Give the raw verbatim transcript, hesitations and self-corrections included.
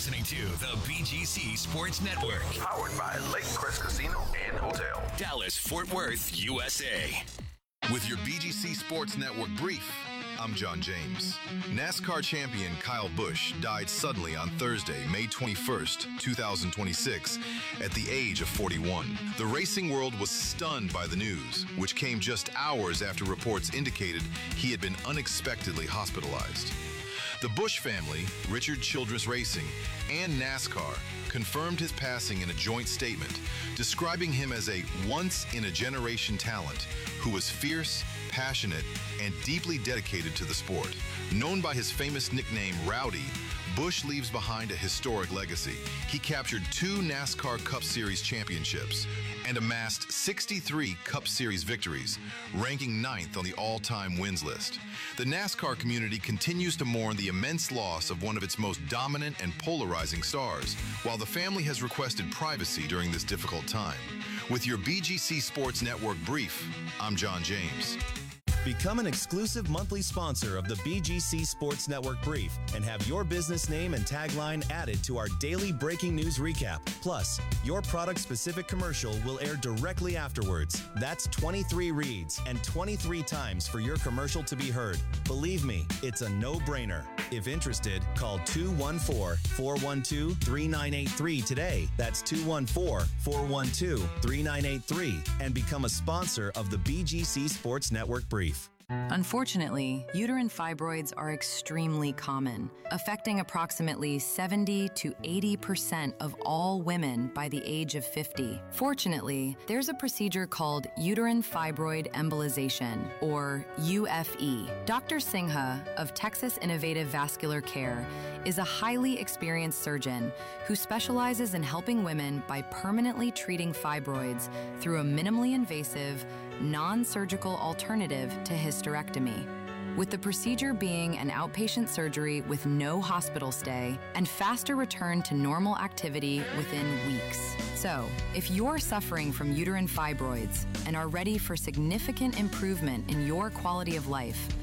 listening to the B G C Sports Network. Powered by Lake Crest Casino and Hotel. Dallas, Fort Worth, U S A. With your B G C Sports Network brief, I'm John James. NASCAR champion Kyle Busch died suddenly on Thursday, May twenty-first, twenty twenty-six, at the age of forty-one. The racing world was stunned by the news, which came just hours after reports indicated he had been unexpectedly hospitalized. The Busch family, Richard Childress Racing, and NASCAR confirmed his passing in a joint statement, describing him as a once-in-a-generation talent who was fierce, passionate, and deeply dedicated to the sport. Known by his famous nickname, Rowdy, Busch leaves behind a historic legacy. He captured two NASCAR Cup Series championships and amassed sixty-three Cup Series victories, ranking ninth on the all-time wins list. The NASCAR community continues to mourn the immense loss of one of its most dominant and polarizing stars, while the family has requested privacy during this difficult time. With your B G C Sports Network brief, I'm John James. Become an exclusive monthly sponsor of the B G C Sports Network Brief and have your business name and tagline added to our daily breaking news recap. Plus, your product-specific commercial will air directly afterwards. That's twenty-three reads and twenty-three times for your commercial to be heard. Believe me, it's a no-brainer. If interested, call two one four, four one two, three nine eight three today. That's two one four, four one two, three nine eight three and become a sponsor of the B G C Sports Network Brief. Unfortunately, uterine fibroids are extremely common, affecting approximately seventy to eighty percent of all women by the age of fifty. Fortunately, there's a procedure called uterine fibroid embolization, or U F E. Doctor Singha of Texas Innovative Vascular Care is a highly experienced surgeon who specializes in helping women by permanently treating fibroids through a minimally invasive, non-surgical alternative to hysterectomy. With the procedure being an outpatient surgery with no hospital stay and faster return to normal activity within weeks. So, if you're suffering from uterine fibroids and are ready for significant improvement in your quality of life,